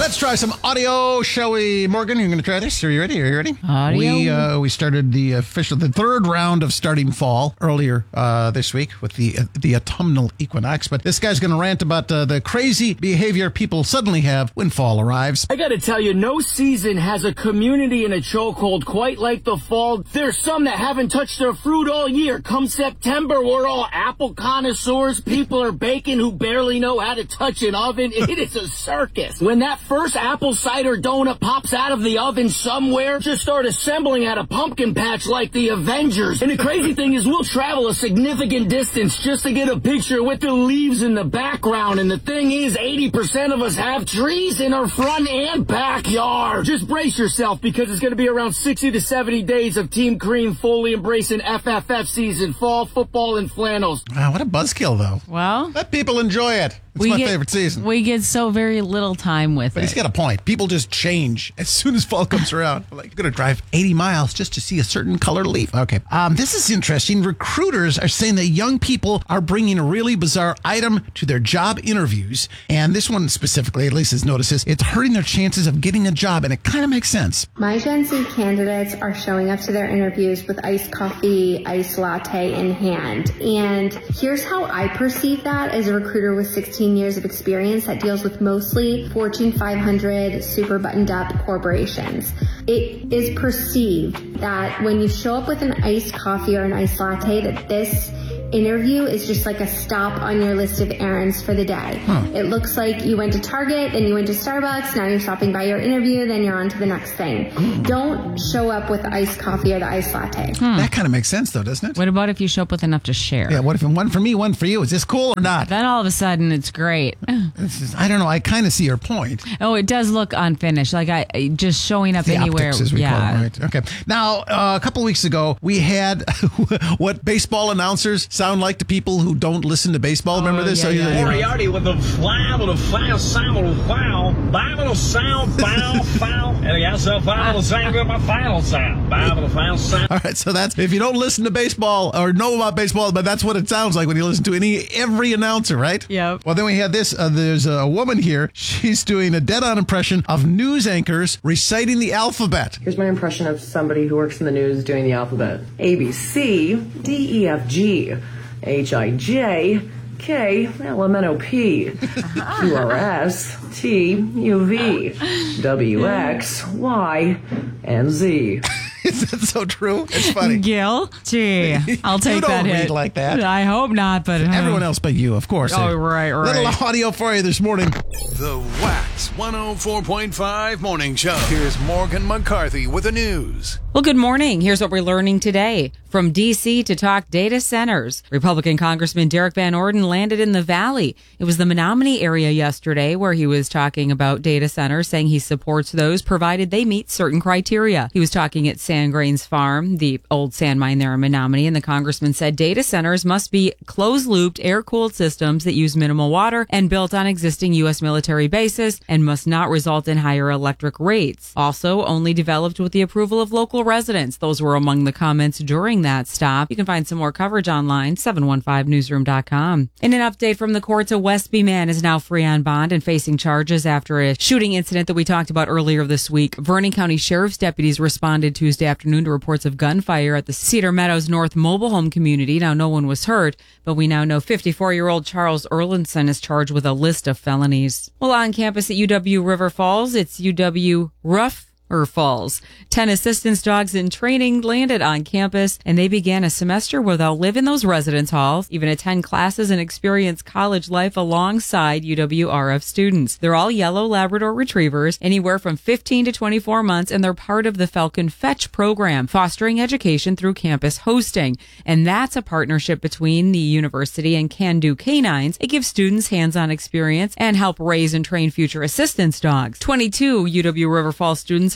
Let's try some audio, shall we? Morgan, you're going to try this? Are you ready? Audio. We started the third round of starting fall earlier this week with the autumnal equinox. But this guy's going to rant about the crazy behavior people suddenly have when fall arrives. I got to tell you, no season has a community in a chokehold quite like the fall. There's some that haven't touched their fruit all year. Come September, we're all apple connoisseurs. People are baking who barely know how to touch an oven. It is a circus. When that first apple cider donut pops out of the oven somewhere, just start assembling at a pumpkin patch like the Avengers. And the crazy thing is we'll travel a significant distance just to get a picture with the leaves in the background. And the thing is, 80% of us have trees in our front and backyard. Just brace yourself because it's going to be around 60 to 70 days of Team Cream fully embracing FFF season, fall football and flannels. Wow, what a buzzkill, though. Well, let people enjoy it. It's my favorite season. We get so very little time with it. But he's got a point. People just change as soon as fall comes around. Like, you're going to drive 80 miles just to see a certain color leaf. Okay. This is interesting. Recruiters are saying that young people are bringing a really bizarre item to their job interviews. And this one specifically, at least has notices, it's hurting their chances of getting a job. And it kind of makes sense. My Gen Z candidates are showing up to their interviews with iced coffee, iced latte in hand. And here's how I perceive that as a recruiter with 16 years of experience that deals with mostly Fortune 500 super buttoned up corporations. It is perceived that when you show up with an iced coffee or an iced latte, that this interview is just like a stop on your list of errands for the day. It looks like you went to Target, then you went to Starbucks, now you're stopping by your interview, then you're on to the next thing. Don't show up with the iced coffee or the iced latte. That kind of makes sense, though, doesn't it? What about if you show up with enough to share? Yeah, what if one for me, one for you? Is this cool or not? Then all of a sudden it's great. I don't know. I kind of see your point. Oh, it does look unfinished. Like I just showing up the anywhere. Optics, as we call it, right? Okay. Now, a couple of weeks ago, we had what baseball announcers sound like to people who don't listen to baseball. Remember this? Moriarty with a fly, with a foul, sound, with a foul, Bible sound, foul, and he has a foul sound, with a foul sound, Bible foul sound. All right, so that's if you don't listen to baseball or know about baseball, but that's what it sounds like when you listen to every announcer, right? Yep. Well, then we had this. There's a woman here. She's doing a dead-on impression of news anchors reciting the alphabet. Here's my impression of somebody who works in the news doing the alphabet. A, B, C, D, E, F, G, H, I, J, K, L, M, N, O, P, Q, R, S, T, U, V, W, X, Y, and Z. Is that so true? It's funny. Gil? Gee, I'll take that hit. You don't read like that. I hope not, but... Everyone else but you, of course. Oh, right. Little audio for you this morning. The Wax 104.5 Morning Show. Here's Morgan McCarthy with the news. Well, good morning. Here's what we're learning today. From D.C. to talk data centers, Republican Congressman Derek Van Orden landed in the Valley. It was the Menominee area yesterday where he was talking about data centers, saying he supports those provided they meet certain criteria. He was talking at Sandgrains Farm, the old sand mine there in Menominee, and the congressman said data centers must be closed-looped, air-cooled systems that use minimal water and built on existing U.S. military bases and must not result in higher electric rates. Also, only developed with the approval of local residents. Those were among the comments during that stop. You can find some more coverage online, 715newsroom.com. In an update from the courts, a Westby man is now free on bond and facing charges after a shooting incident that we talked about earlier this week. Vernon County Sheriff's deputies responded Tuesday afternoon to reports of gunfire at the Cedar Meadows North mobile home community. Now, no one was hurt, but we now know 54-year-old Charles Erlinson is charged with a list of felonies. Well, on campus at UW River Falls, it's UW Falls. 10 assistance dogs in training landed on campus, and they began a semester where they'll live in those residence halls, even attend classes and experience college life alongside UWRF students. They're all yellow Labrador retrievers, anywhere from 15 to 24 months, and they're part of the Falcon Fetch program, fostering education through campus hosting. And that's a partnership between the university and Can Do Canines. It gives students hands-on experience and help raise and train future assistance dogs. 22 UW River Falls students are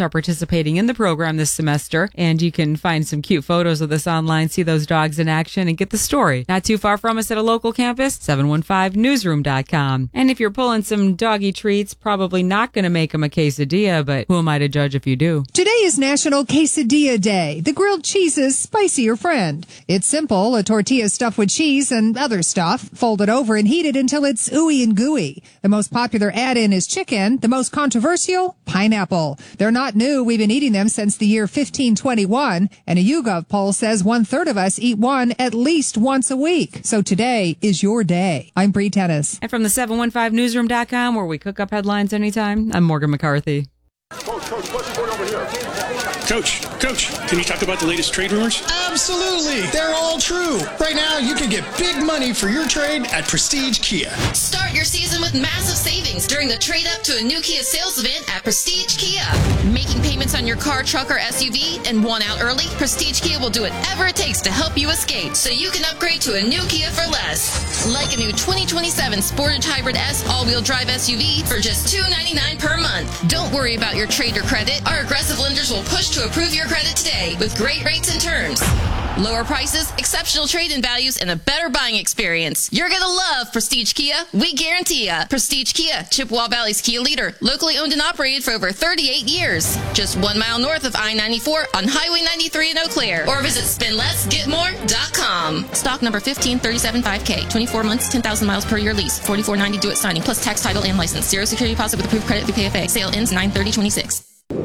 are participating in the program this semester, and you can find some cute photos of this online, see those dogs in action, and get the story. Not too far from us at a local campus, 715newsroom.com. And if you're pulling some doggy treats, probably not going to make them a quesadilla, but who am I to judge if you do? Today is National Quesadilla Day, the grilled cheese's spicier friend. It's simple, a tortilla stuffed with cheese and other stuff, folded over and heated until it's ooey and gooey. The most popular add-in is chicken, the most controversial, pineapple. They're not new, we've been eating them since the year 1521, and a YouGov poll says 1/3 of us eat one at least once a week. So today is your day. I'm Bree Tennis. And from the 715newsroom.com, where we cook up headlines anytime, I'm Morgan McCarthy. Coach, what's going over here? Coach, can you talk about the latest trade rumors? Absolutely. They're all true. Right now, you can get big money for your trade at Prestige Kia. Start your season with massive savings during the trade up to a new Kia sales event at Prestige Kia. Making payments on your car, truck, or SUV and want out early? Prestige Kia will do whatever it takes to help you escape so you can upgrade to a new Kia for less. Like a new 2027 Sportage Hybrid S all-wheel drive SUV for just $299 per month. Don't worry about your trade or credit. Our aggressive lenders will push to approve your credit today with great rates and terms. Lower prices, exceptional trade-in values, and a better buying experience. You're going to love Prestige Kia. We guarantee ya. Prestige Kia, Chippewa Valley's Kia leader. Locally owned and operated for over 38 years. Just 1 mile north of I-94 on Highway 93 in Eau Claire. Or visit spendlessgetmore.com. Stock number 15375K. 24 months, 10,000 miles per year lease. $44.90 due at signing. Plus tax, title, and license. Zero security deposit with approved credit through PFA. Sale ends 9/30/26.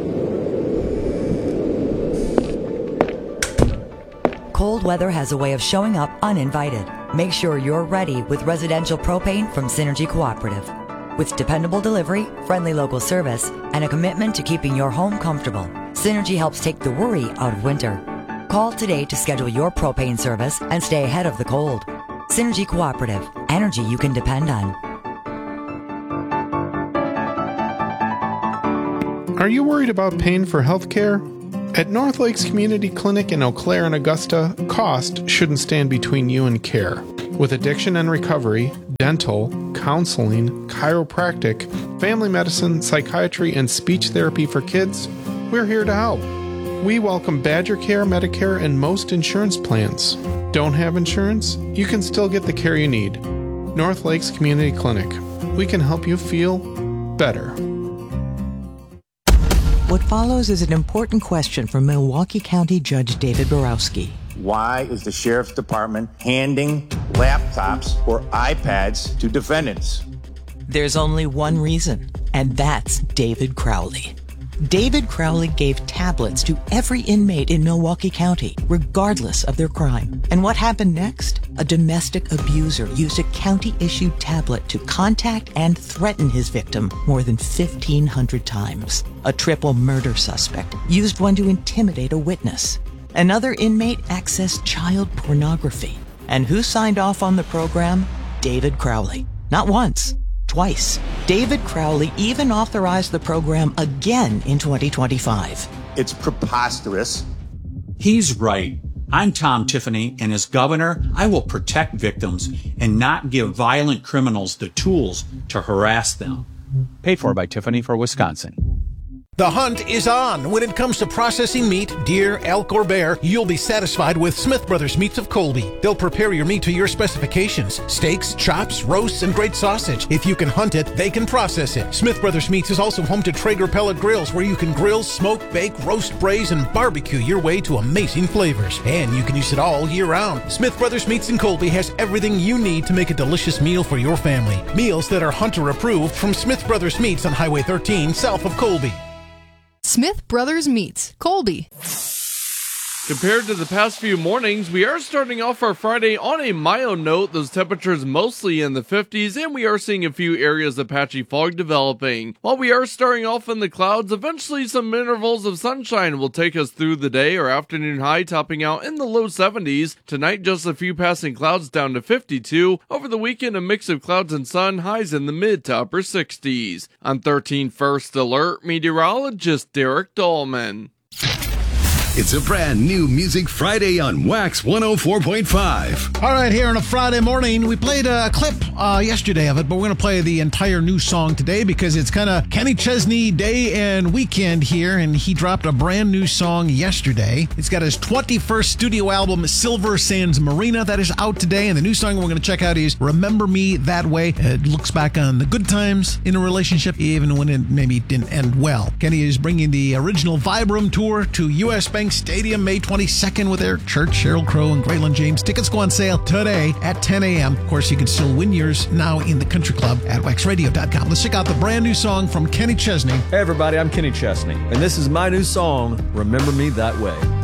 Cold weather has a way of showing up uninvited. Make sure you're ready with residential propane from Synergy Cooperative. With dependable delivery, friendly local service, and a commitment to keeping your home comfortable, Synergy helps take the worry out of winter. Call today to schedule your propane service and stay ahead of the cold. Synergy Cooperative, energy you can depend on. Are you worried about paying for health care? At North Lakes Community Clinic in Eau Claire and Augusta, cost shouldn't stand between you and care. With addiction and recovery, dental, counseling, chiropractic, family medicine, psychiatry, and speech therapy for kids, we're here to help. We welcome Badger Care, Medicare, and most insurance plans. Don't have insurance? You can still get the care you need. North Lakes Community Clinic. We can help you feel better. What follows is an important question from Milwaukee County Judge David Borowski. Why is the Sheriff's Department handing laptops or iPads to defendants? There's only one reason, and that's David Crowley. David Crowley gave tablets to every inmate in Milwaukee County, regardless of their crime. And what happened next? A domestic abuser used a county-issued tablet to contact and threaten his victim more than 1,500 times. A triple murder suspect used one to intimidate a witness. Another inmate accessed child pornography. And who signed off on the program? David Crowley. Not once, twice. David Crowley even authorized the program again in 2025. It's preposterous. He's right. I'm Tom Tiffany, and as governor, I will protect victims and not give violent criminals the tools to harass them. Paid for by Tiffany for Wisconsin. The hunt is on. When it comes to processing meat, deer, elk, or bear, you'll be satisfied with Smith Brothers Meats of Colby. They'll prepare your meat to your specifications. Steaks, chops, roasts, and great sausage. If you can hunt it, they can process it. Smith Brothers Meats is also home to Traeger pellet grills where you can grill, smoke, bake, roast, braise, and barbecue your way to amazing flavors. And you can use it all year round. Smith Brothers Meats in Colby has everything you need to make a delicious meal for your family. Meals that are hunter approved from Smith Brothers Meats on Highway 13 south of Colby. Smith Brothers Meats, Colby. Compared to the past few mornings, we are starting off our Friday on a mild note. Those temperatures mostly in the 50s, and we are seeing a few areas of patchy fog developing. While we are starting off in the clouds, eventually some intervals of sunshine will take us through the day. Our afternoon high topping out in the low 70s. Tonight, just a few passing clouds down to 52. Over the weekend, a mix of clouds and sun, highs in the mid to upper 60s. On 13 First Alert, meteorologist Derek Dahlman. It's a brand new Music Friday on Wax 104.5. All right, here on a Friday morning, we played a clip yesterday of it, but we're going to play the entire new song today because it's kind of Kenny Chesney day and weekend here, and he dropped a brand new song yesterday. It's got his 21st studio album, Silver Sands Marina, that is out today, and the new song we're going to check out is Remember Me That Way. It looks back on the good times in a relationship, even when it maybe didn't end well. Kenny is bringing the original Vibram tour to U.S. Bank Stadium May 22nd with their Church, Sheryl Crow, and Graylin James. Tickets go on sale today at 10 a.m. Of course, you can still win yours now in the Country Club at waxradio.com. Let's check out the brand new song from Kenny Chesney. Hey, everybody, I'm Kenny Chesney, and this is my new song, Remember Me That Way.